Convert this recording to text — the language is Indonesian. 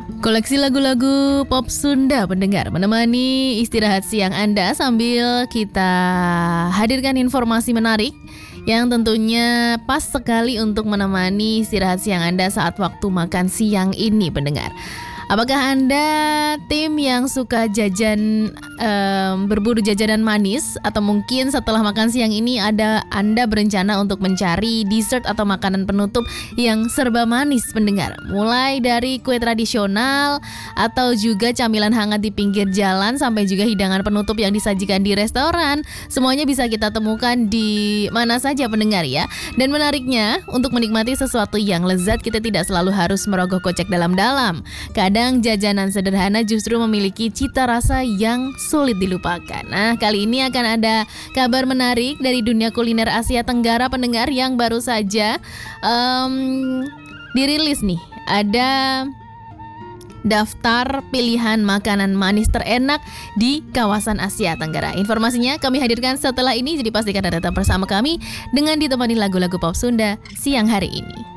Koleksi lagu-lagu pop Sunda pendengar menemani istirahat siang Anda sambil kita hadirkan informasi menarik yang tentunya pas sekali untuk menemani istirahat siang Anda saat waktu makan siang ini pendengar. Apakah Anda tim yang suka jajan berburu jajanan manis atau mungkin setelah makan siang ini Anda berencana untuk mencari dessert atau makanan penutup yang serba manis pendengar. Mulai dari kue tradisional atau juga camilan hangat di pinggir jalan sampai juga hidangan penutup yang disajikan di restoran. Semuanya bisa kita temukan di mana saja pendengar ya. Dan menariknya untuk menikmati sesuatu yang lezat kita tidak selalu harus merogoh kocek dalam-dalam. Kadang jajanan sederhana justru memiliki cita rasa yang sulit dilupakan. Nah, kali ini akan ada kabar menarik dari dunia kuliner Asia Tenggara pendengar yang baru saja dirilis nih. Ada daftar pilihan makanan manis terenak di kawasan Asia Tenggara. Informasinya kami hadirkan setelah ini, jadi pastikan Anda tetap bersama kami dengan ditemani lagu-lagu pop Sunda siang hari ini.